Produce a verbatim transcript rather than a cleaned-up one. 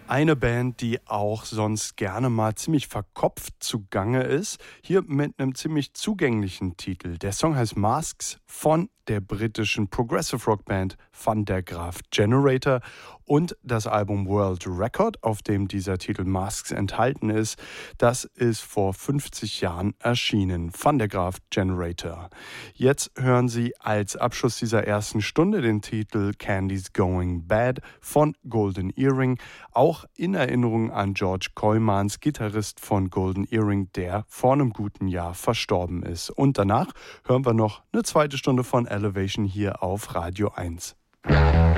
Eine Band, die auch sonst gerne mal ziemlich verkopft zugange ist, hier mit einem ziemlich zugänglichen Titel. Der Song heißt Masks von der britischen Progressive Rock Band Van der Graaf Generator und das Album World Record, auf dem dieser Titel Masks enthalten ist, das ist vor fünfzig Jahren erschienen. Van der Graaf Generator. Jetzt hören Sie als Abschluss dieser ersten Stunde den Titel Candy's Going Bad von Golden Earring, auch in Erinnerung an George Kooijmans, Gitarrist von Golden Earring, der vor einem guten Jahr verstorben ist. Und danach hören wir noch eine zweite Stunde von Elevation hier auf Radio eins.